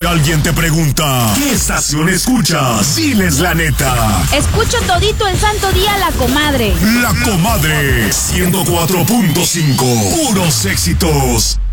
Alguien te pregunta, ¿qué estación escuchas? Diles la neta. Escucho todito el santo día La Comadre. La Comadre, 104.5. Puros éxitos.